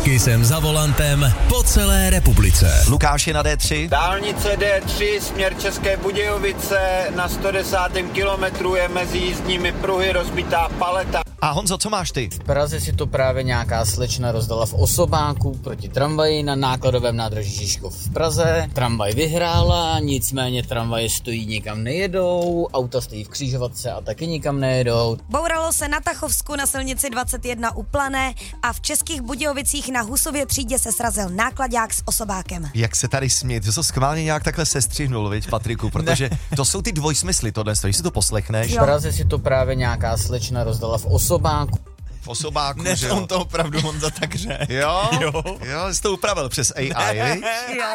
Kysem za volantem po celé republice. Lukáš je na D3. Dálnice D3, směr České Budějovice, na 110. kilometru je mezi jízdními pruhy rozbitá paleta. A Honzo, co máš ty? V Praze si to právě nějaká slečna rozdala v osobáku proti tramvaji na nákladovém nádraží Žižkov v Praze. Tramvaj vyhrála, nicméně tramvaje stojí, nikam nejedou, auta stojí v křižovatce a taky nikam nejedou. Bouralo se na Tachovsku na silnici 21 u Plané a v Českých Budějovicích na Husově třídě se srazil nákladák s osobákem. Jak se tady smět, že to schválně nějak takhle sestřihnul, viď, Patriku, protože to jsou ty dvojsmysly tohle, když si to poslechneš. V Praze si to právě nějaká slečna rozdala v osobáku. V osobáku, Dnes že jo? on to opravdu Honza tak řekl. Jo, jsi to upravil přes AI, viď? Jo.